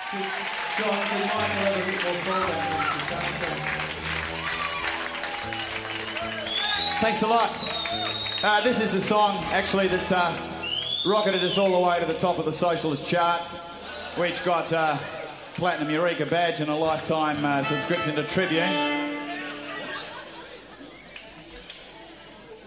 John, would Michael have a bit more forward? Thanks a lot. This is the song, actually, that rocketed us all the way to the top of the socialist charts. We each got Platinum Eureka badge and a lifetime subscription to Tribune.